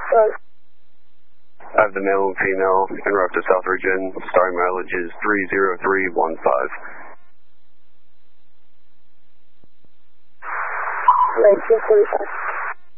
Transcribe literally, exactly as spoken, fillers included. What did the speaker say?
Right. I have the male and female en route to South Region. Starting mileage is three zero three one five. nineteen forty-five.